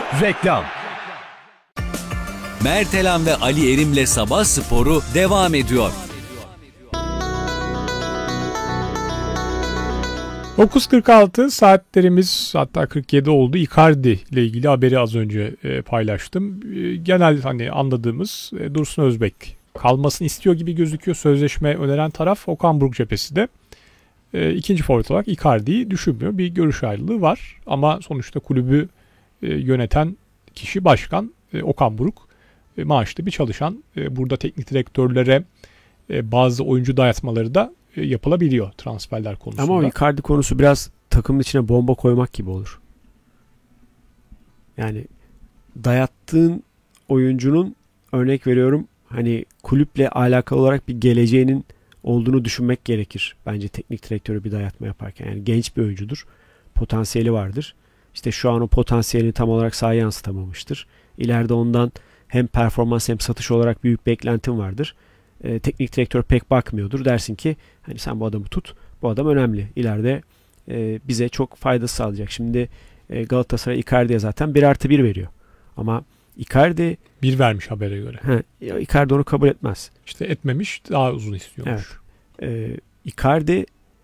Reklam. Mertelan ve Ali Erim'le Sabah Sporu devam ediyor. 9.46 saatlerimiz, hatta 47 oldu. Icardi ile ilgili haberi az önce paylaştım. Genel anladığımız Dursun Özbek kalmasını istiyor gibi gözüküyor. Sözleşme öneren taraf Okan Buruk cephesi de ikinci forvet olarak Icardi'yi düşünmüyor. Bir görüş ayrılığı var ama sonuçta kulübü yöneten kişi başkan Okan Buruk. Maaşlı bir çalışan. Burada teknik direktörlere bazı oyuncu dayatmaları da yapılabiliyor transferler konusunda. Ama o Icardi konusu biraz takımın içine bomba koymak gibi olur. Yani dayattığın oyuncunun, örnek veriyorum, kulüple alakalı olarak bir geleceğinin olduğunu düşünmek gerekir. Bence teknik direktörü bir dayatma yaparken. Yani genç bir oyuncudur. Potansiyeli vardır. İşte şu an o potansiyelini tam olarak sahaya yansıtamamıştır. İleride ondan hem performans hem satış olarak büyük beklentim vardır. Teknik direktör pek bakmıyordur. Dersin ki sen bu adamı tut. Bu adam önemli. İleride bize çok faydası sağlayacak. Şimdi Galatasaray Icardi'ye zaten 1+1 veriyor. Ama Icardi 1 vermiş habere göre. Icardi onu kabul etmez. İşte etmemiş, daha uzun istiyormuş. Evet. Icardi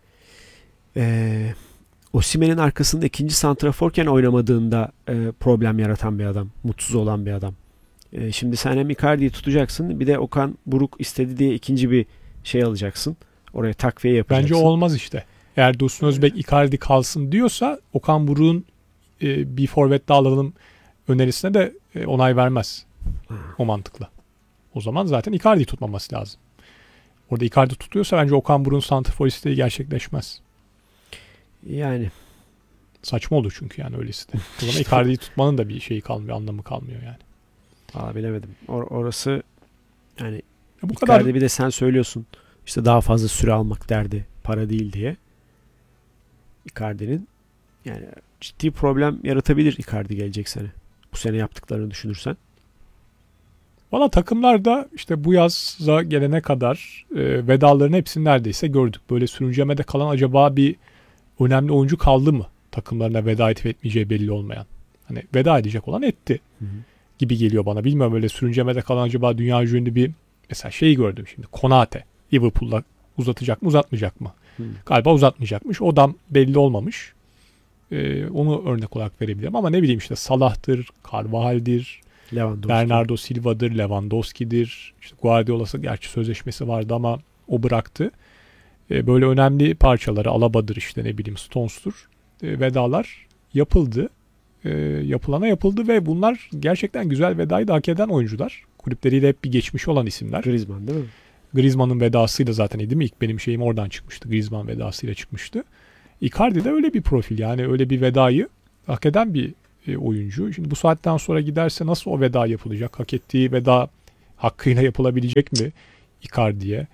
Osimhen'in arkasında ikinci santraforken oynamadığında problem yaratan bir adam. Mutsuz olan bir adam. Şimdi sen hem Icardi'yi tutacaksın, bir de Okan Buruk istedi diye ikinci bir şey alacaksın. Oraya takviye yapacaksın. Bence olmaz işte. Eğer Dursun Özbek Icardi kalsın diyorsa Okan Buruk'un bir forvet daha alalım önerisine de onay vermez. O mantıkla. O zaman zaten Icardi'yi tutmaması lazım. Orada Icardi tutuyorsa bence Okan Buruk'un santrafor isteği gerçekleşmez. Yani saçma olur çünkü öylesi de. O zaman Icardi'yi tutmanın da bir şeyi kalmıyor, anlamı kalmıyor yani. Valla bilemedim. Orası bu Icardi kadar. Bir de sen söylüyorsun işte daha fazla süre almak derdi, para değil diye. Icardi'nin ciddi problem yaratabilir Icardi gelecek sene. Bu sene yaptıklarını düşünürsen. Valla takımlar da işte bu yaza gelene kadar vedaların hepsini neredeyse gördük. Böyle sürüncemede kalan acaba bir önemli oyuncu kaldı mı? Takımlarına veda edip etmeyeceği belli olmayan. Veda edecek olan etti. Hı hı. Gibi geliyor bana. Bilmiyorum, öyle sürüncemede kalan acaba dünya ünlü bir mesela şeyi gördüm şimdi. Konate. Liverpool'da uzatacak mı, uzatmayacak mı? Galiba uzatmayacakmış. O da belli olmamış. Onu örnek olarak verebilirim ama ne bileyim işte Salah'tır, Carvajal'dir, Bernardo Silva'dır, Lewandowski'dir. İşte Guardiola'sı gerçi sözleşmesi vardı ama o bıraktı. Böyle önemli parçaları, Alaba'dır işte, ne bileyim Stones'tur. Vedalar yapıldı. Yapılana yapıldı ve bunlar gerçekten güzel vedayı da hak eden oyuncular. Kulüpleriyle hep bir geçmişi olan isimler. Griezmann değil mi? Griezmann'ın vedasıyla zaten değil mi? İlk benim şeyim oradan çıkmıştı. Griezmann vedasıyla çıkmıştı. Icardi de öyle bir profil, öyle bir vedayı hak eden bir oyuncu. Şimdi bu saatten sonra giderse nasıl o veda yapılacak? Hak ettiği veda hakkıyla yapılabilecek mi Icardi'ye?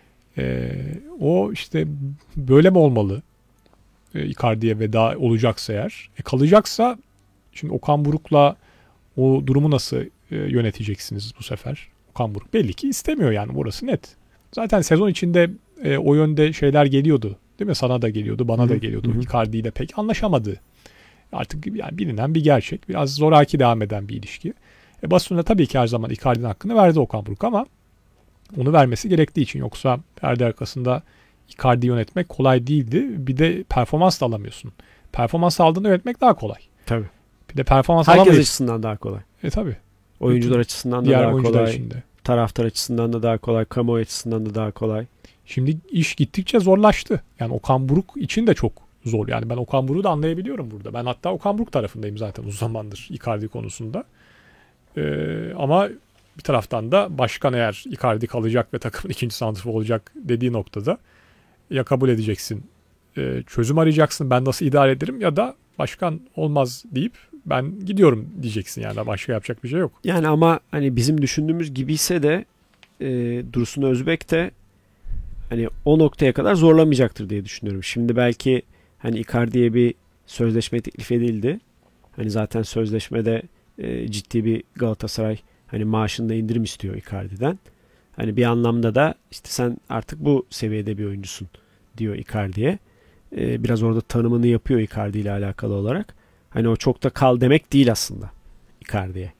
O işte böyle mi olmalı? Icardi'ye veda olacaksa eğer. Kalacaksa şimdi Okan Buruk'la o durumu nasıl yöneteceksiniz bu sefer? Okan Buruk belli ki istemiyor, burası net. Zaten sezon içinde o yönde şeyler geliyordu. Değil mi? Sana da geliyordu, bana da geliyordu. Icardi ile pek anlaşamadı. Artık bilinen bir gerçek. Biraz zoraki devam eden bir ilişki. Basında tabii ki her zaman Icardi'nin hakkını verdi Okan Buruk ama onu vermesi gerektiği için, yoksa perde arkasında Icardi yönetmek kolay değildi. Bir de performans da alamıyorsun. Performans aldığında yönetmek daha kolay. Tabii. Bir de performans herkes alamayız. açısından daha kolay. Tabii. Oyuncular açısından da daha kolay. Içinde. Taraftar açısından da daha kolay. Kamuoyu açısından da daha kolay. Şimdi iş gittikçe zorlaştı. Okan Buruk için de çok zor. Ben Okan Buruk'u da anlayabiliyorum burada. Ben hatta Okan Buruk tarafındayım zaten uzun zamandır Icardi konusunda. Ama bir taraftan da başkan eğer Icardi kalacak ve takımın ikinci santrafor olacak dediği noktada ya kabul edeceksin, çözüm arayacaksın, ben nasıl idare ederim, ya da başkan olmaz deyip ben gidiyorum diyeceksin. Başka yapacak bir şey yok. Ama bizim düşündüğümüz gibiyse de Dursun Özbek de o noktaya kadar zorlamayacaktır diye düşünüyorum. Şimdi belki Icardi'ye bir sözleşme teklif edildi. Zaten sözleşmede ciddi bir Galatasaray maaşında indirim istiyor Icardi'den. Bir anlamda da işte sen artık bu seviyede bir oyuncusun diyor Icardi'ye. Biraz orada tanımını yapıyor Icardi ile alakalı olarak. O çok da kal demek değil aslında. Icardi'ye.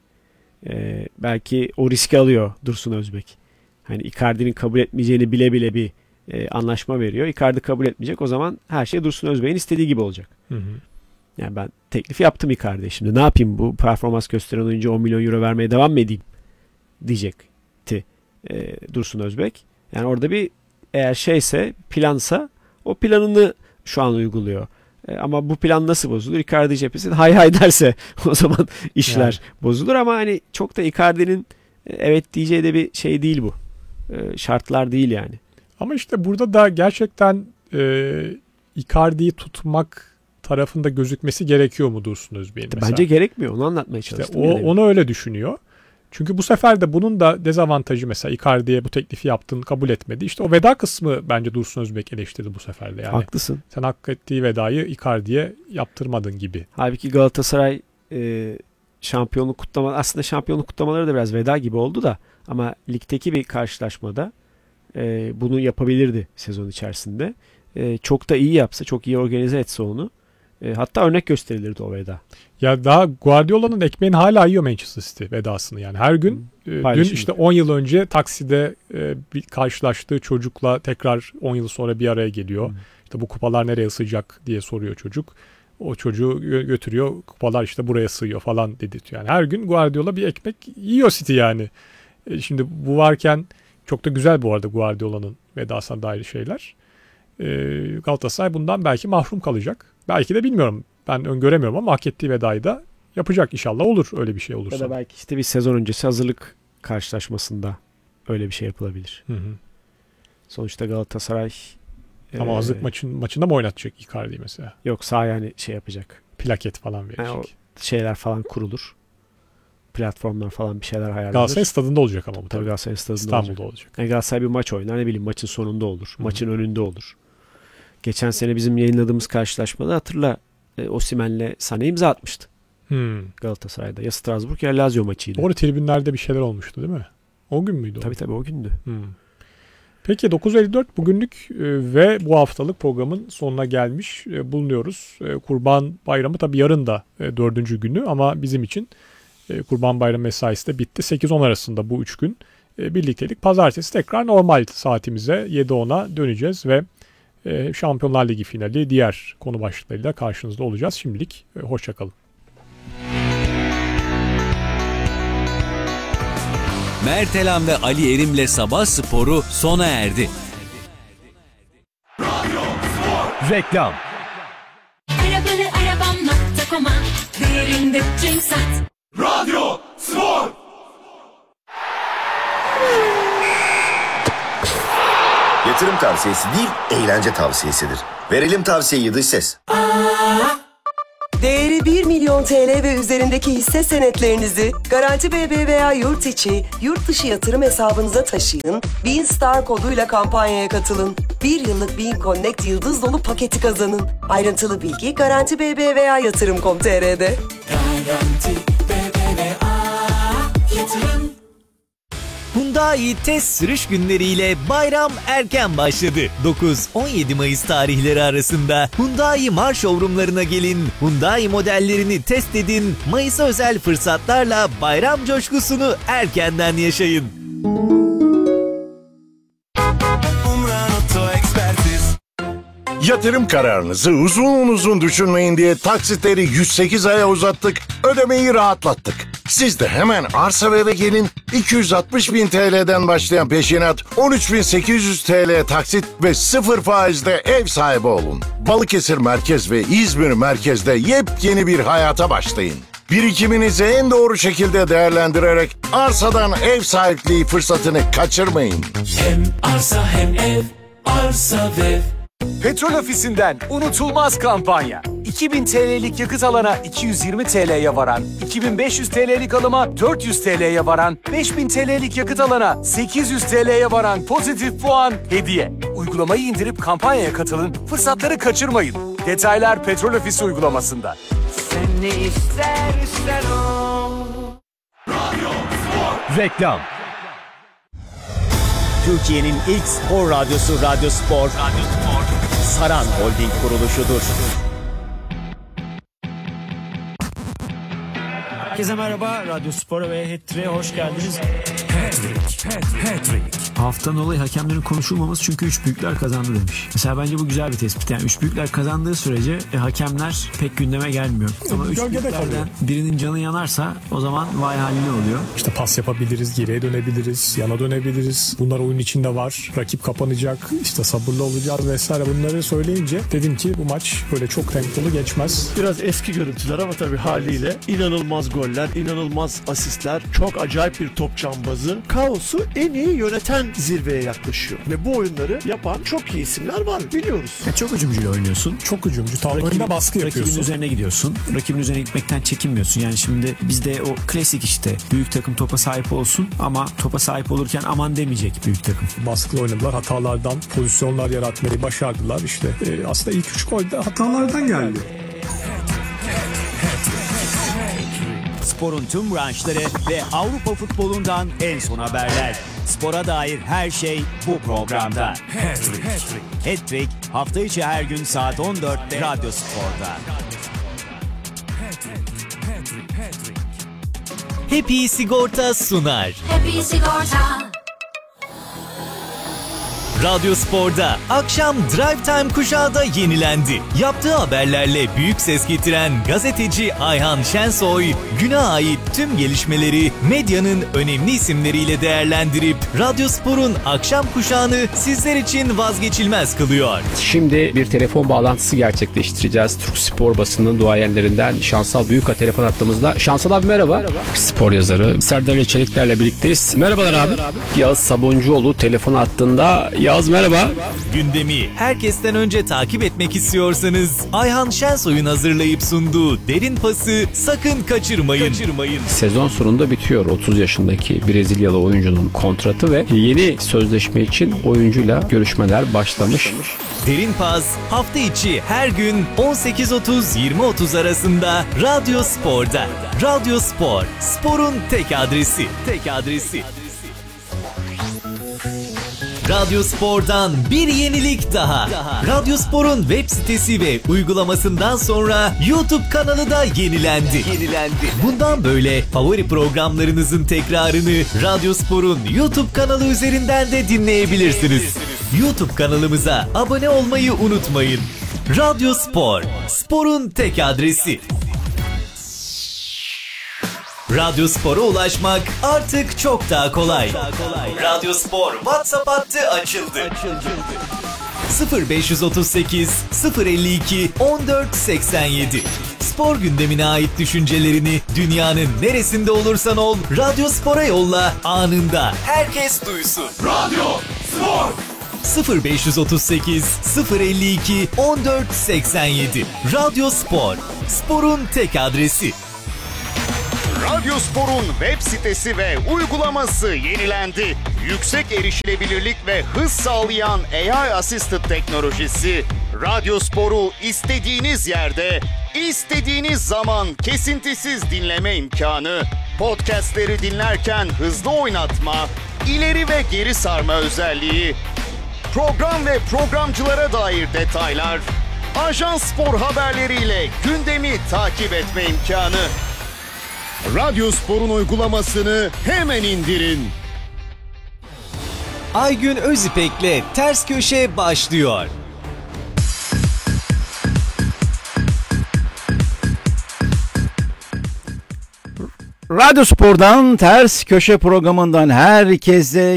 Belki o riski alıyor Dursun Özbek. Hani Icardi'nin kabul etmeyeceğini bile bile bir anlaşma veriyor. Icardi kabul etmeyecek. O zaman her şey Dursun Özbek'in istediği gibi olacak. Hı hı. Yani ben teklif yaptım Icardi'ye. Şimdi ne yapayım, bu performans gösteren oyuncu 10 milyon euro vermeye devam mı edeyim diyecekti Dursun Özbek. Yani orada bir eğer şeyse, plansa, o planını şu an uyguluyor. Ama bu plan nasıl bozulur? Icardi cephesi hay hay derse o zaman işler bozulur, ama hani çok da Icardi'nin evet diyeceği de bir şey değil bu. Şartlar değil yani. Ama işte burada da gerçekten Icardi'yi tutmak tarafında gözükmesi gerekiyor mu Dursun Özbek'in mesela? Bence gerekmiyor. Onu anlatmaya çalıştım. İşte onu öyle düşünüyor. Çünkü bu sefer de bunun da dezavantajı, mesela Icardi'ye bu teklifi yaptın, kabul etmedi. İşte o veda kısmı bence Dursun Özbek eleştirdi bu sefer de. Yani haklısın. sen hak ettiği vedayı Icardi'ye yaptırmadın gibi. Halbuki Galatasaray şampiyonluk kutlamaları, aslında şampiyonluk kutlamaları da biraz veda gibi oldu da, ama ligdeki bir karşılaşmada bunu yapabilirdi sezon içerisinde. Çok da iyi yapsa, çok iyi organize etse onu. Hatta örnek gösterilirdi o veda. Ya daha Guardiola'nın ekmeğini hala yiyor Manchester City vedasını yani. Her gün dün işte 10 yıl önce takside bir karşılaştığı çocukla tekrar 10 yıl sonra bir araya geliyor. İşte bu kupalar nereye sığacak diye soruyor çocuk. O çocuğu götürüyor, kupalar işte buraya sığıyor falan dedirtiyor. Yani her gün Guardiola bir ekmek yiyor City yani. Şimdi bu varken çok da güzel bu arada Guardiola'nın vedasına dair şeyler. Galatasaray bundan belki mahrum kalacak. Belki de bilmiyorum. Ben öngöremiyorum ama hak ettiği vedayı da yapacak, inşallah olur öyle bir şey olursa. Ya da belki işte bir sezon öncesi hazırlık karşılaşmasında öyle bir şey yapılabilir. Hı hı. Sonuçta Galatasaray ama hazırlık maçında mı oynatacak Icardi'yi mesela? Yok, sağ yani şey yapacak. Plaket falan verecek. Yani o şeyler falan kurulur. Platformlar falan bir şeyler hayal edilir. Galatasaray stadında olacak ama bu tabii. Galatasaray stadında İstanbul'da olacak. Yani Galatasaray bir maç oynar, ne bileyim, maçın sonunda olur. Hı-hı. Maçın önünde olur. Geçen sene bizim yayınladığımız karşılaşmada hatırla, Osimhen'le Sané imza atmıştı. Galatasaray''da. Ya Strasbourg ya Lazio maçıydı. Doğru, tribünlerde bir şeyler olmuştu değil mi? O gün müydü o? Tabii o gündü. Peki 9.54 bugünlük ve bu haftalık programın sonuna gelmiş bulunuyoruz. Kurban Bayramı tabii yarın da 4. günü, ama bizim için Kurban Bayramı mesaisi de bitti. 8-10 arasında bu 3 gün birliktelik. Pazartesi tekrar normal saatimize 7-10'a döneceğiz ve Şampiyonlar Ligi finali diğer konu başlıklarıyla karşınızda olacağız. Şimdilik hoşça kalın. Mert Elam ve Ali Erim'le Sabah Sporu sona erdi. Reklam. Arabanı arabam.com'a değerinde tüm sat. Radyo Spor. Yatırım tavsiyesi değil, eğlence tavsiyesidir. Verelim tavsiyeyi dış ses. Değeri 1 milyon TL ve üzerindeki hisse senetlerinizi Garanti BBVA yurt içi, yurt dışı yatırım hesabınıza taşıyın, Bean Star koduyla kampanyaya katılın. 1 yıllık Bean Connect yıldız dolu paketi kazanın. Ayrıntılı bilgi Garanti BBVA Yatırım.com.tr'de. Garanti BBVA Yatırım. Hyundai test sürüş günleriyle bayram erken başladı. 9-17 Mayıs tarihleri arasında Hyundai Mar Showroom'larına gelin, Hyundai modellerini test edin, Mayıs'a özel fırsatlarla bayram coşkusunu erkenden yaşayın. Yatırım kararınızı uzun düşünmeyin diye taksitleri 108 aya uzattık, ödemeyi rahatlattık. Siz de hemen arsa ve eve gelin, 260.000 TL'den başlayan peşinat, 13.800 TL taksit ve 0 faizde ev sahibi olun. Balıkesir Merkez ve İzmir Merkez'de yepyeni bir hayata başlayın. Birikiminizi en doğru şekilde değerlendirerek arsadan ev sahipliği fırsatını kaçırmayın. Hem arsa hem ev, arsa ve Petrol Ofisi'nden unutulmaz kampanya. 2000 TL'lik yakıt alana 220 TL'ye varan, 2500 TL'lik alıma 400 TL'ye varan, 5000 TL'lik yakıt alana 800 TL'ye varan pozitif puan hediye. Uygulamayı indirip kampanyaya katılın, fırsatları kaçırmayın. Detaylar Petrol Ofisi uygulamasında. sen ne istersen o. Reklam. Türkiye'nin ilk spor radyosu Radyo Spor, Saran Holding kuruluşudur. Herkese merhaba. Radyo Spor'a ve Hat-Trick'e hoş geldiniz. Hat-Trick. Haftanın olayı hakemlerin konuşulmaması çünkü 3 büyükler kazandı demiş. Mesela bence bu güzel bir tespit. Yani 3 büyükler kazandığı sürece hakemler pek gündeme gelmiyor. Ama 3 büyüklerden birinin canı yanarsa o zaman vay haline oluyor. İşte pas yapabiliriz, geriye dönebiliriz, yana dönebiliriz. Bunlar oyun içinde var. Rakip kapanacak, işte sabırlı olacağız vesaire. Bunları söyleyince dedim ki bu maç böyle çok tempolu geçmez. Biraz eski görüntüler ama tabii haliyle inanılmaz goller, inanılmaz asistler, çok acayip bir top cambazı. Kaosu en iyi yöneten zirveye yaklaşıyor. Ve bu oyunları yapan çok iyi isimler var, biliyoruz. Çok hücumcuyla oynuyorsun. Çok hücumcu. Önde baskı yapıyorsun. Rakibin üzerine gidiyorsun. Rakibin üzerine gitmekten çekinmiyorsun. Yani şimdi bizde o klasik işte büyük takım topa sahip olsun ama topa sahip olurken aman demeyecek büyük takım. Baskılı oynadılar. Hatalardan pozisyonlar yaratmayı başardılar. İşte aslında ilk 3 gol de hatalardan geldi. Sporun tüm branşları ve Avrupa futbolundan en son haberler. Spora dair her şey bu programda. Hat-Trick hafta içi her gün saat 14'te Radyo Spor'da. Happy Sigorta sunar. Happy Sigorta. Radyo Spor'da akşam Drive Time kuşağı da yenilendi. Yaptığı haberlerle büyük ses getiren gazeteci Ayhan Şensoy, güne ait tüm gelişmeleri medyanın önemli isimleriyle değerlendirip Radyo Spor'un akşam kuşağını sizler için vazgeçilmez kılıyor. Şimdi bir telefon bağlantısı gerçekleştireceğiz. Türk spor basının duayenlerinden Şansal Büyük'a telefon attığımızda. Şansal abi merhaba. Spor yazarı Serdar Çelikler'le birlikteyiz. Merhabalar abi. Yağız Sabuncuoğlu telefon attığında. Yağız merhaba. Gündemi herkesten önce takip etmek istiyorsanız Ayhan Şensoy'un hazırlayıp sunduğu derin pası sakın kaçırmayın. Sezon sonunda bitiyor 30 yaşındaki Brezilyalı oyuncunun kontratı ve yeni sözleşme için oyuncuyla görüşmeler başlamış. Derin pas hafta içi her gün 18.30-20.30 arasında Radyo Spor'da. Radyo Spor, sporun tek adresi. Radyo Spor'dan bir yenilik daha. Radyo Spor'un web sitesi ve uygulamasından sonra YouTube kanalı da yenilendi. Bundan böyle favori programlarınızın tekrarını Radyo Spor'un YouTube kanalı üzerinden de dinleyebilirsiniz. YouTube kanalımıza abone olmayı unutmayın. Radyo Spor, sporun tek adresi. Radyo Spor'a ulaşmak artık çok daha kolay. Radyo Spor WhatsApp hattı açıldı. 0538 052 1487. Spor gündemine ait düşüncelerini dünyanın neresinde olursan ol Radyo Spor'a yolla, anında herkes duysun. Radyo Spor 0538 052 1487. Radyo Spor, sporun tek adresi. Radyo Spor'un web sitesi ve uygulaması yenilendi. Yüksek erişilebilirlik ve hız sağlayan AI Assisted teknolojisi Radyo Spor'u istediğiniz yerde, istediğiniz zaman kesintisiz dinleme imkanı, podcastleri dinlerken hızlı oynatma, ileri ve geri sarma özelliği, program ve programcılara dair detaylar, Ajans Spor haberleriyle gündemi takip etme imkanı. Radyo Spor'un uygulamasını hemen indirin. Aygün Özipek'le Ters Köşe başlıyor. Radyo Spor'dan Ters Köşe programından herkese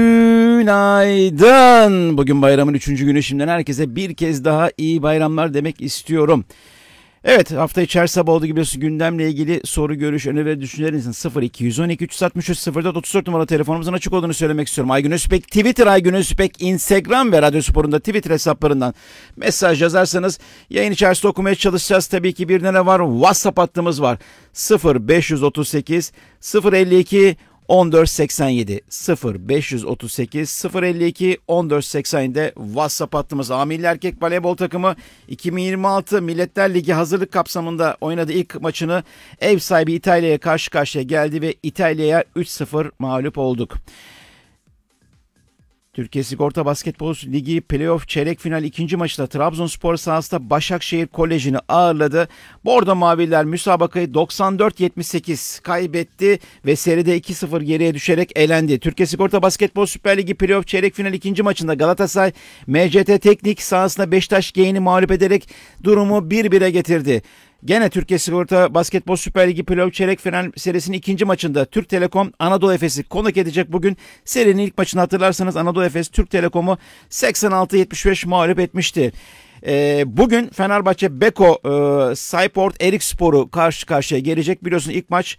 günaydın. Bugün bayramın 3. günü, şimdiden herkese bir kez daha iyi bayramlar demek istiyorum. Evet, hafta içi sabah olduğu gibi gündemle ilgili soru, görüş, öneri ve düşüncelerinizin 0212 363 04 34 numaralı telefonumuzun açık olduğunu söylemek istiyorum. Aygün Özpek Twitter, Aygün Özpek Instagram ve Radyo Spor'un da Twitter hesaplarından mesaj yazarsanız yayın içerisinde okumaya çalışacağız. Tabii ki bir ne var? WhatsApp hattımız var. 0538 052 1487 0538 052 1487'de WhatsApp hattımız. Milli Erkek Voleybol takımı 2026 Milletler Ligi hazırlık kapsamında oynadığı ilk maçını ev sahibi İtalya'ya karşı karşıya geldi ve İtalya'ya 3-0 mağlup olduk. Türkiye Sigorta Basketbol Ligi Playoff çeyrek final ikinci maçta Trabzonspor sahasında Başakşehir Koleji'ni ağırladı. Bordo Maviler müsabakayı 94-78 kaybetti ve seride 2-0 geriye düşerek elendi. Türkiye Sigorta Basketbol Süper Ligi Playoff çeyrek final ikinci maçında Galatasaray MCT Teknik sahasında Beşiktaş Geyin'i mağlup ederek durumu 1-1'e getirdi. Gene Türkiye Sigorta Basketbol Süper Ligi Playoff çeyrek final serisinin ikinci maçında Türk Telekom Anadolu Efes'i konuk edecek bugün. Serinin ilk maçını hatırlarsanız Anadolu Efes Türk Telekom'u 86-75 mağlup etmişti. Bugün Fenerbahçe Beko Sayport Erikspor'u karşı karşıya gelecek. Biliyorsun ilk maç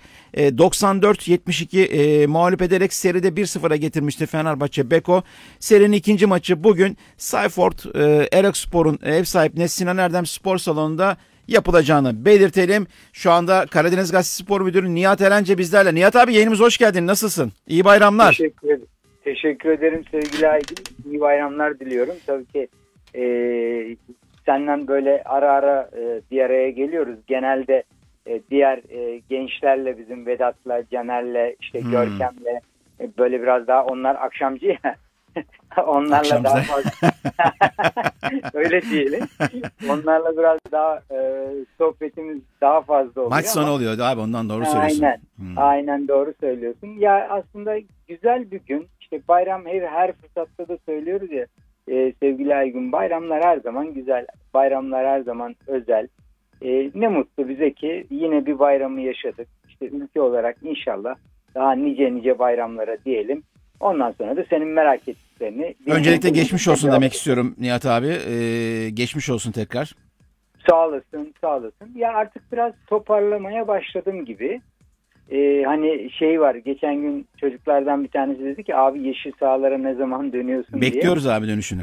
94-72 mağlup ederek seride 1-0'a getirmişti Fenerbahçe Beko. Serinin ikinci maçı bugün Sayport Erikspor'un ev sahibi Sinan Erdem Spor Salonu'nda yapılacağını belirtelim. Şu anda Karadeniz Gazetesi Spor Müdürü Nihat Erence bizlerle. Nihat abi yayınımıza hoş geldin. Nasılsın? İyi bayramlar. Teşekkür ederim sevgili Aydın. İyi bayramlar diliyorum. Tabii ki senden böyle ara ara bir araya geliyoruz. Genelde diğer gençlerle bizim Vedat'la, Caner'le, işte Görkem'le böyle biraz daha onlar akşamcı ya. Onlarla Akşamcı. daha fazla öyle diyelim. Onlarla biraz daha sohbetimiz daha fazla oluyor. Maç sonu ama... oluyor abi ondan doğru söylüyorsun. Aynen. Aynen doğru söylüyorsun. Ya aslında güzel bir gün. İşte bayram her fırsatta da söylüyoruz ya sevgili Aygün, bayramlar her zaman güzel. Bayramlar her zaman özel. Ne mutlu bize ki yine bir bayramı yaşadık. İşte ülke olarak inşallah daha nice bayramlara diyelim. Ondan sonra da senin merak ettiklerini... Öncelikle geçmiş olsun demek istiyorum Nihat abi. Geçmiş olsun tekrar. Sağ olasın, sağ olasın. Ya artık biraz toparlamaya başladım gibi. Hani şey var, geçen gün çocuklardan bir tanesi dedi ki abi yeşil sahalara ne zaman dönüyorsun diye. Bekliyoruz abi dönüşünü.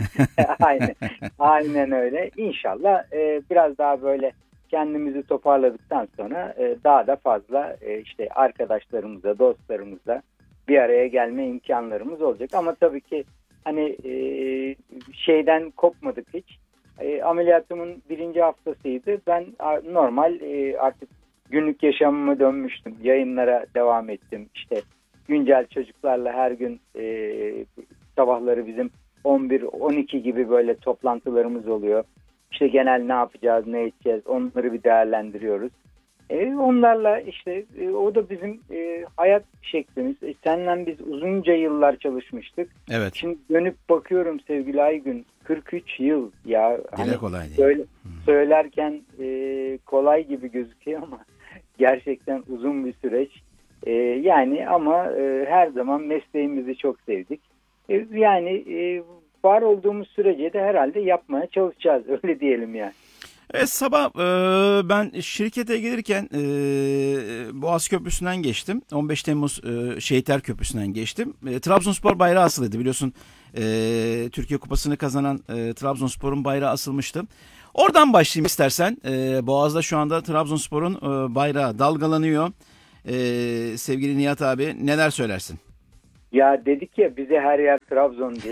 Aynen öyle. İnşallah biraz daha böyle kendimizi toparladıktan sonra daha da fazla işte arkadaşlarımıza, dostlarımıza bir araya gelme imkanlarımız olacak. Ama tabii ki hani şeyden kopmadık hiç. Ameliyatımın 1. haftasıydı. Ben normal artık günlük yaşamıma dönmüştüm. Yayınlara devam ettim. İşte güncel çocuklarla her gün sabahları bizim 11-12 gibi böyle toplantılarımız oluyor. İşte genel ne yapacağız, ne edeceğiz onları bir değerlendiriyoruz. Onlarla işte o da bizim hayat şeklimiz. Seninle biz uzunca yıllar çalışmıştık. Evet. Şimdi dönüp bakıyorum sevgili Aygün, 43 yıl ya. Dile kolay değil. Söylerken kolay gibi gözüküyor ama gerçekten uzun bir süreç. Yani ama her zaman mesleğimizi çok sevdik. Yani var olduğumuz sürece de herhalde yapmaya çalışacağız. Öyle diyelim yani. Evet, sabah ben şirkete gelirken Boğaz Köprüsü'nden geçtim. 15 Temmuz Şehitler Köprüsü'nden geçtim. Trabzonspor bayrağı asılıydı biliyorsun. Türkiye Kupası'nı kazanan Trabzonspor'un bayrağı asılmıştı. Oradan başlayayım istersen. Boğaz'da şu anda Trabzonspor'un bayrağı dalgalanıyor. Sevgili Nihat abi neler söylersin? Ya dedik ya bize her yer Trabzon diye.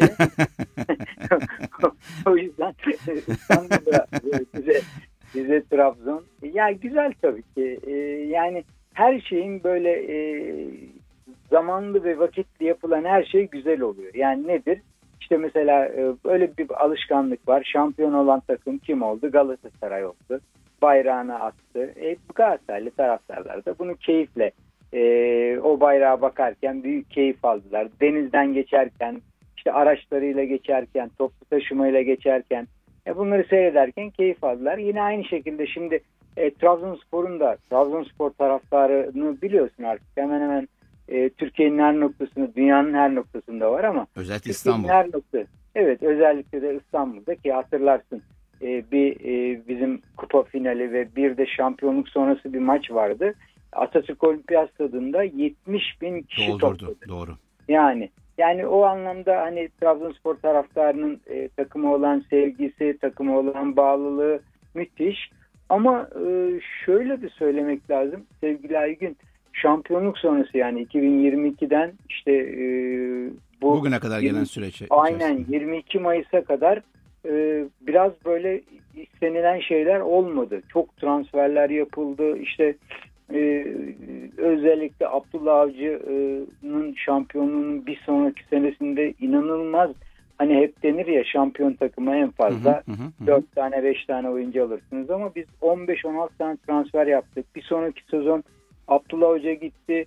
O yüzden İstanbul'da bize Trabzon. Ya güzel tabii ki. Yani her şeyin böyle zamanlı ve vakitli yapılan her şey güzel oluyor. Yani nedir? İşte mesela öyle bir alışkanlık var. Şampiyon olan takım kim oldu? Galatasaray oldu. Bayrağını attı. Galatasaraylı taraftarlar da bunu keyifle o bayrağa bakarken büyük keyif aldılar. Denizden geçerken, işte araçlarıyla geçerken, toplu taşımayla geçerken bunları seyrederken keyif aldılar. Yine aynı şekilde şimdi Trabzonspor'un da Trabzonspor taraftarını biliyorsun artık hemen hemen Türkiye'nin her noktasında, dünyanın her noktasında var ama özellikle İstanbul. Her nokta. Evet, özellikle de İstanbul'da ki hatırlarsın bizim kupa finali ve bir de şampiyonluk sonrası bir maç vardı. Atatürk Olimpiyat Stadı'nda 70.000 kişi topladı. Doğru. Yani o anlamda hani Trabzonspor taraftarının takıma olan sevgisi, takıma olan bağlılığı müthiş. Ama şöyle de söylemek lazım sevgili Aygün, şampiyonluk sonrası yani 2022'den işte bugüne kadar gelen süreç. Aynen 22 Mayıs'a kadar biraz böyle istenilen şeyler olmadı. Çok transferler yapıldı. İşte özellikle Abdullah Avcı'nın şampiyonluğunun bir sonraki senesinde inanılmaz, hani hep denir ya, şampiyon takıma en fazla 4 tane 5 tane oyuncu alırsınız ama biz 15-16 tane transfer yaptık. Bir sonraki sezon Abdullah Hoca gitti.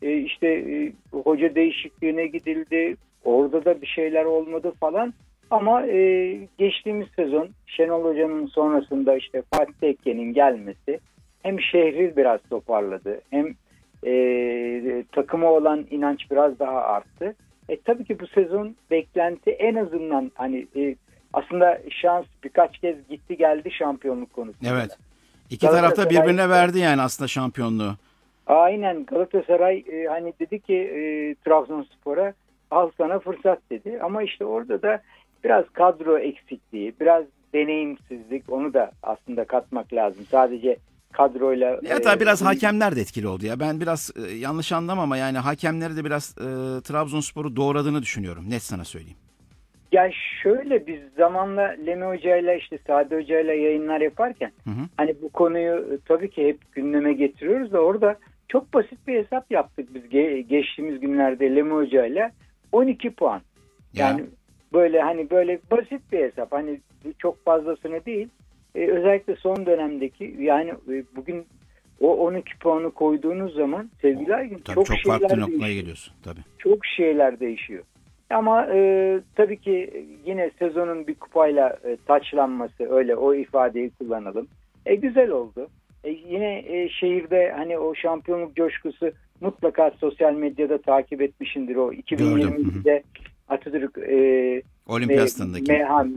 Hoca değişikliğine gidildi. Orada da bir şeyler olmadı falan. Ama geçtiğimiz sezon Şenol Hoca'nın sonrasında işte Fatih Tekke'nin gelmesi hem şehri biraz toparladı, hem takıma olan inanç biraz daha arttı. Tabii ki bu sezon beklenti en azından aslında şans birkaç kez gitti geldi şampiyonluk konusunda. Evet. İki tarafta birbirine verdi yani aslında şampiyonluğu. Aynen. Galatasaray dedi ki Trabzonspor'a, al sana fırsat dedi. Ama işte orada da biraz kadro eksikliği, biraz deneyimsizlik, onu da aslında katmak lazım. Sadece kadroyla... Ya tabii biraz hakemler de etkili oldu ya. Ben biraz yanlış anlamam ama yani hakemleri de biraz Trabzonspor'u doğradığını düşünüyorum. Net sana söyleyeyim. Ya şöyle, biz zamanla Lemi Hoca'yla işte Sadi Hoca'yla yayınlar yaparken hani bu konuyu tabii ki hep gündeme getiriyoruz da orada çok basit bir hesap yaptık biz geçtiğimiz günlerde Lemi Hoca'yla. 12 puan. Yani böyle basit bir hesap. Hani çok fazlasını değil. Özellikle son dönemdeki bugün o 12 puanı koyduğunuz zaman sevgili Aygün çok farklı noktaya geliyorsun tabii. Çok şeyler değişiyor. Ama tabii ki yine sezonun bir kupayla taçlanması, öyle o ifadeyi kullanalım. Güzel oldu. Yine şehirde hani o şampiyonluk coşkusu, mutlaka sosyal medyada takip etmişindir o 2020'de Atatürk Olimpiyat stadındaki.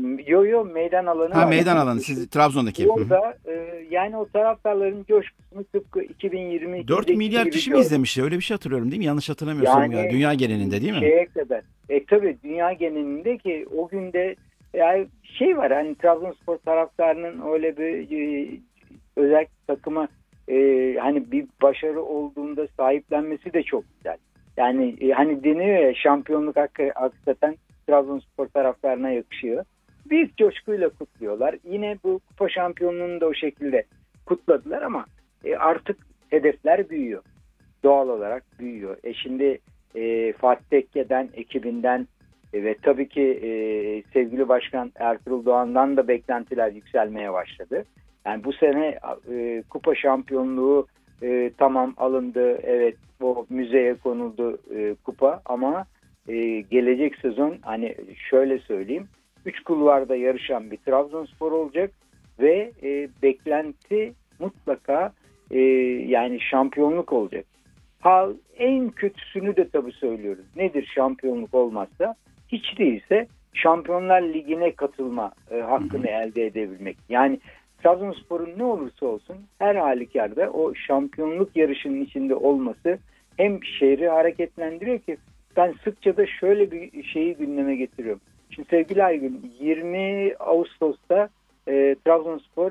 Meydan alanı. Meydan alanı. Siz Trabzon'daki. Orada yani o taraftarların coşkusunu tıpkı 2022'de 4 milyar kişi mi izlemişti? Öyle bir şey hatırlıyorum değil mi? Yanlış hatırlamıyorsam ya. Dünya genelinde değil mi? Şeye kadar. Tabii dünya genelinde ki o günde yani var hani Trabzonspor taraftarının öyle bir özellikle takıma hani bir başarı olduğunda sahiplenmesi de çok güzel. Yani hani deniyor ya, şampiyonluk hakikaten Trabzonspor taraftarına yakışıyor. Büyük coşkuyla kutluyorlar. Yine bu kupa şampiyonluğunu da o şekilde kutladılar ama artık hedefler büyüyor. Doğal olarak büyüyor. Şimdi Fatih Tekke'den, ekibinden ve tabii ki sevgili Başkan Ertuğrul Doğan'dan da beklentiler yükselmeye başladı. Yani bu sene kupa şampiyonluğu tamam alındı. Evet, o müzeye konuldu kupa ama gelecek sezon hani şöyle söyleyeyim, 3 kulvarda yarışan bir Trabzonspor olacak ve beklenti mutlaka yani şampiyonluk olacak. En kötüsünü de tabii söylüyoruz. Nedir şampiyonluk olmazsa? Hiç değilse Şampiyonlar Ligi'ne katılma hakkını elde edebilmek. Yani Trabzonspor'un ne olursa olsun her halükarda o şampiyonluk yarışının içinde olması hem şehri hareketlendiriyor ki ben sıkça da şöyle bir şeyi gündeme getiriyorum. Şimdi sevgili Aygün, 20 Ağustos'ta Trabzonspor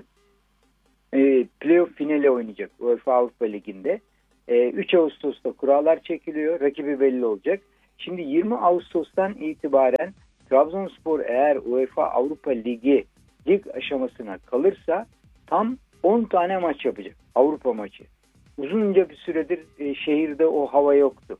playoff finali oynayacak UEFA Avrupa Ligi'nde. 3 Ağustos'ta kurallar çekiliyor. Rakibi belli olacak. Şimdi 20 Ağustos'tan itibaren Trabzonspor eğer UEFA Avrupa Ligi lig aşamasına kalırsa tam 10 tane maç yapacak. Avrupa maçı. Uzunca bir süredir şehirde o hava yoktu.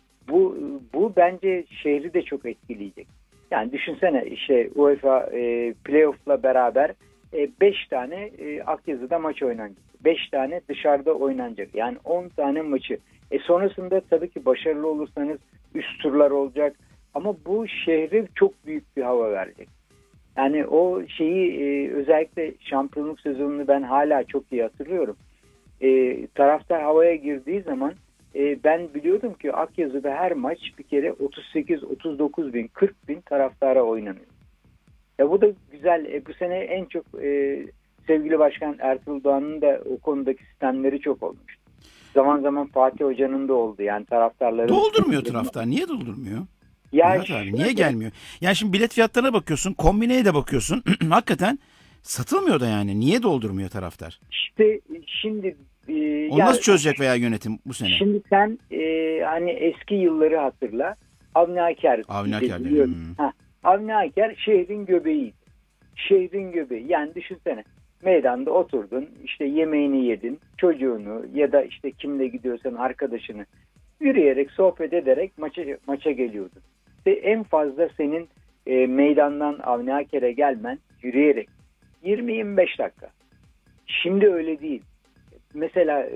Bu bence şehri de çok etkileyecek. Yani düşünsene işte UEFA playoff'la beraber 5 tane Akyazı'da maç oynanacak. 5 tane dışarıda oynanacak. Yani 10 tane maçı. Sonrasında tabii ki başarılı olursanız üst turlar olacak. Ama bu şehre çok büyük bir hava verecek. Yani o şeyi özellikle şampiyonluk sezonunu ben hala çok iyi hatırlıyorum. Taraftar havaya girdiği zaman ben biliyordum ki Akyazı'da her maç bir kere 38-39 bin, 40 bin taraftara oynanıyor. Ya bu da güzel. Bu sene en çok sevgili Başkan Ertuğrul Doğan'ın da o konudaki sistemleri çok olmuş. Zaman zaman Fatih Hoca'nın da oldu. Yani taraftarları... Doldurmuyor taraftar. Niye doldurmuyor? Ya niye gelmiyor? Yani şimdi bilet fiyatlarına bakıyorsun, kombineye de bakıyorsun. Hakikaten satılmıyor da yani. Niye doldurmuyor taraftar? İşte şimdi... Onu nasıl çözecek veya yönetim bu sene? Şimdi sen hani eski yılları hatırla. Avni Aker. Avni Aker şehrin göbeğiydi. Şehrin göbeği. Yani düşünsene. Meydanda oturdun, işte yemeğini yedin, çocuğunu ya da işte kimle gidiyorsan arkadaşını yürüyerek, sohbet ederek maça geliyordun. En fazla senin meydandan Avni Aker'e gelmen yürüyerek 20-25 dakika. Şimdi öyle değil. Mesela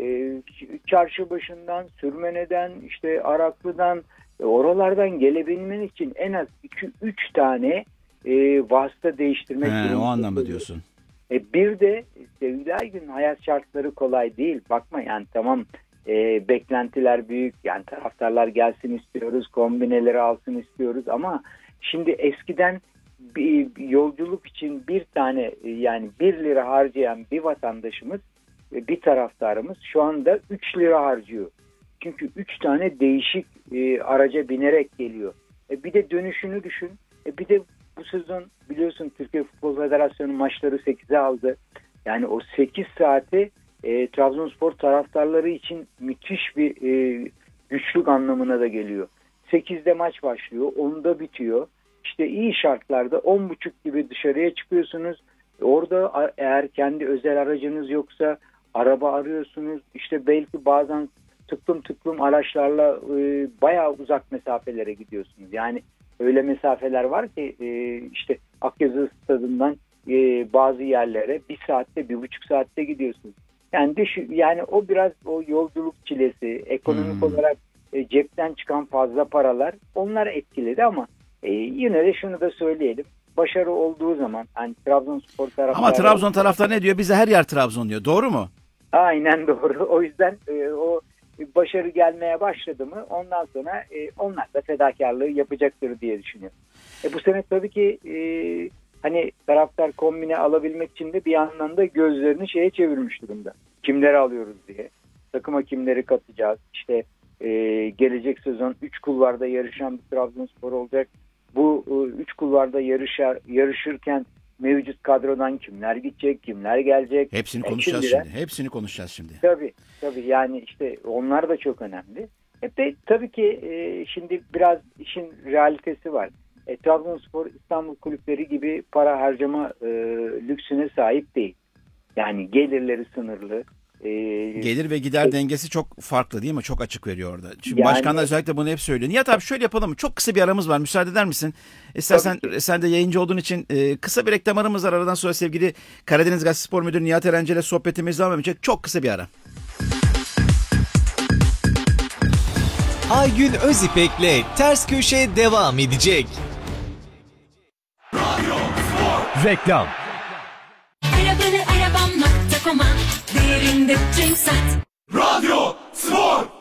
çarşı başından, Sürmene'den, işte Araklı'dan, oralardan gelebilmen için en az 2-3 tane vasıta değiştirmek o anlamda diyorsun. Bir de sevgili Aygün, hayat şartları kolay değil. Bakma yani tamam, beklentiler büyük. Yani taraftarlar gelsin istiyoruz, kombineleri alsın istiyoruz ama şimdi eskiden bir yolculuk için bir tane yani 1 lira harcayan bir vatandaşımız, bir taraftarımız şu anda 3 lira harcıyor. Çünkü 3 tane değişik araca binerek geliyor. Bir de dönüşünü düşün. Bir de bu sezon biliyorsun Türkiye Futbol Federasyonu maçları 8'e aldı. Yani o 8 saati Trabzonspor taraftarları için müthiş bir güçlük anlamına da geliyor. 8'de maç başlıyor, 10'da bitiyor. İşte iyi şartlarda 10.30 gibi dışarıya çıkıyorsunuz. Orada eğer kendi özel aracınız yoksa araba arıyorsunuz. İşte belki bazen tıklım araçlarla bayağı uzak mesafelere gidiyorsunuz. Yani öyle mesafeler var ki işte Akyazı Stadı'ndan bazı yerlere 1 saatte, 1,5 saatte gidiyorsunuz. Yani o biraz o yolculuk çilesi, ekonomik olarak cepten çıkan fazla paralar, onlar etkiledi ama yine de şunu da söyleyelim. Başarı olduğu zaman hani Trabzonspor taraftarı... Ama Trabzon taraftarı ne diyor? Bize her yer Trabzon diyor. Doğru mu? Aynen doğru. O yüzden o başarı gelmeye başladı mı ondan sonra onlar da fedakarlığı yapacaktır diye düşünüyorum. Bu sene tabii ki hani taraftar kombine alabilmek için de bir yandan da gözlerini şeye çevirmiş durumda. Kimleri alıyoruz diye. Takıma kimleri katacağız. İşte gelecek sezon 3 kulvarda yarışan bir Trabzonspor olacak. Bu 3 kulvarda yarışırken mevcut kadrodan kimler gidecek, kimler gelecek. Hepsini konuşacağız şimdi. Hepsini konuşacağız şimdi. Tabii yani işte onlar da çok önemli. Tabii ki şimdi biraz işin realitesi var. Trabzonspor İstanbul kulüpleri gibi para harcama lüksüne sahip değil. Yani gelirleri sınırlı. Gelir ve gider dengesi çok farklı değil mi? Çok açık veriyor orada. Şimdi başkanlar özellikle bunu hep söylüyor. Nihat abi şöyle yapalım mı? Çok kısa bir aramız var. Müsaade eder misin? Sen de yayıncı olduğun için kısa bir reklam aramız var. Aradan sonra sevgili Karadeniz Gazetesi Spor Müdürü Nihat Erencel'le sohbetimiz devam edecek. Çok kısa bir ara. Aygün Özipek'le Ters Köşe devam edecek. Reklam. Arabamla Takoma değerinde Cenk Sat. Radyo Spor.